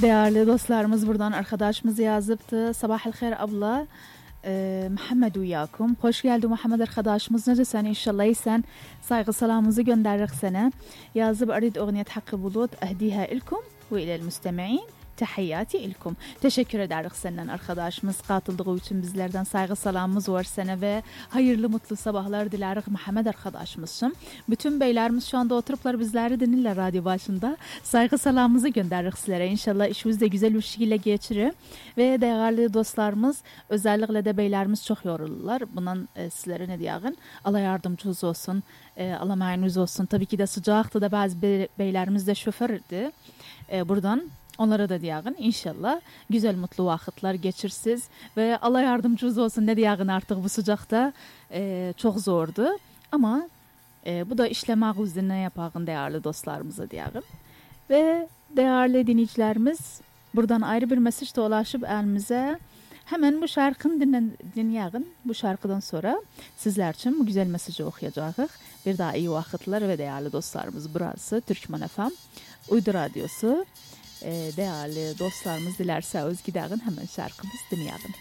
Değerli dostlarımız buradan arkadaşımız yazıptı. Sabah el abla. Muhammed uyyakum. Hoş geldin Muhammed arkadaşımız. Necesen inşallah iyisen. Saygı salamımızı gönderdik sana. Yazıp arid oğniyet hakkı bulut. Ahdiha ilkum ve ilel müstemi'in. Tahiyyati ilkum. Teşekkür ederiz senden arkadaşımız. Katıldığı için bizlerden saygı salamımız var sana ve hayırlı mutlu sabahlar dileriz Muhammed arkadaşımızın. Bütün beylerimiz şu anda oturuplar bizleri dinlerler radyo başında. Saygı salamımızı göndeririz sizlere. İnşallah işimiz de güzel bir şekilde geçirir. Ve değerli dostlarımız özellikle de beylerimiz çok yorulurlar. Bundan sizlere ne diyeyim? Allah yardımcınız olsun. Allah mayınız olsun. Tabii ki de sıcaktı da bazı beylerimiz de şofördü. Buradan onlara da diyağın inşallah güzel mutlu vakitler geçirsiz ve Allah yardımcınız olsun ne diyağın artık bu sıcakta çok zordu ama bu da işlemek üzerine yapağın değerli dostlarımıza diyağın ve değerli dinleyicilerimiz buradan ayrı bir mesaj da ulaşıp elimize hemen bu şarkını dinleyin. Bu şarkıdan sonra sizler için bu güzel mesajı okuyacağız. Bir daha iyi vakitler ve değerli dostlarımız burası Türkmen FM Uydu Radyosu. Değerli dostlarımız dilerse öz gidelim hemen şarkımız dinleyelim.